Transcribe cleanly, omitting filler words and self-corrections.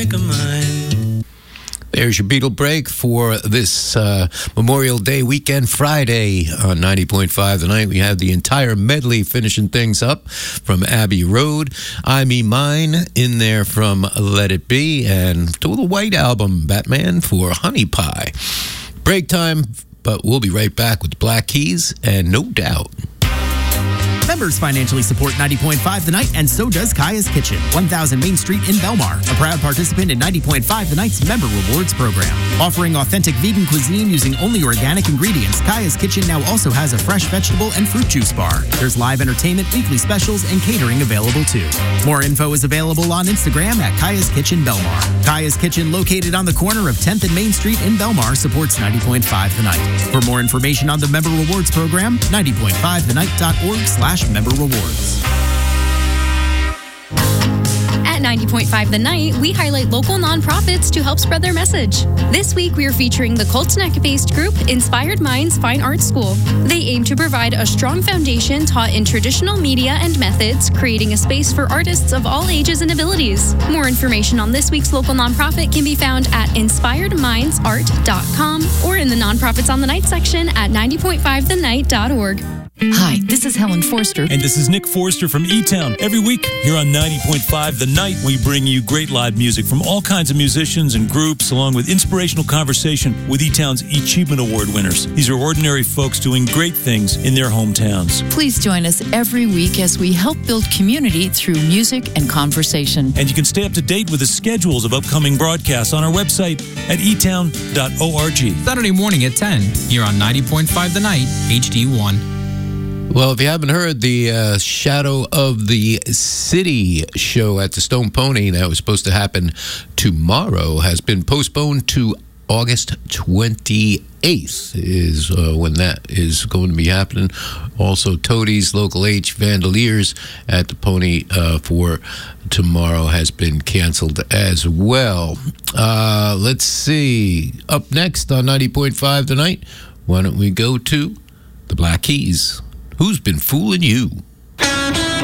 There's your Beatle break for this Memorial Day weekend, Friday on 90.5 The Night. We have the entire medley finishing things up from Abbey Road. I Me Mine in there from Let It Be, and to the White Album, Batman for Honey Pie. Break time, but we'll be right back with the Black Keys and No Doubt. Members financially support 90.5 The Night, and so does Kaya's Kitchen, 1000 Main Street in Belmar, a proud participant in 90.5 The Night's Member Rewards program. Offering authentic vegan cuisine using only organic ingredients, Kaya's Kitchen now also has a fresh vegetable and fruit juice bar. There's live entertainment, weekly specials, and catering available too. More info is available on Instagram at Kaya's Kitchen Belmar. Kaya's Kitchen, located on the corner of 10th and Main Street in Belmar, supports 90.5 The Night. For more information on the Member Rewards program, 90.5thenight.org/member rewards. At 90.5 The Night, we highlight local nonprofits to help spread their message. This week, we are featuring the Colts Neck-based group Inspired Minds Fine Arts School. They aim to provide a strong foundation taught in traditional media and methods, creating a space for artists of all ages and abilities. More information on this week's local nonprofit can be found at inspiredmindsart.com or in the Nonprofits on the Night section at 90.5thenight.org. Hi, this is Helen Forster. And this is Nick Forster from E-Town. Every week here on 90.5 The Night, we bring you great live music from all kinds of musicians and groups, along with inspirational conversation with E-Town's Achievement Award winners. These are ordinary folks doing great things in their hometowns. Please join us every week as we help build community through music and conversation. And you can stay up to date with the schedules of upcoming broadcasts on our website at etown.org. Saturday morning at 10, here on 90.5 The Night, HD1. Well, if you haven't heard, the Shadow of the City show at the Stone Pony that was supposed to happen tomorrow has been postponed to August 28th is when that is going to be happening. Also, Toadies Local H Vandaliers at the Pony for tomorrow has been canceled as well. Let's see. Up next on 90.5 The Night, why don't we go to the Black Keys? Who's been fooling you?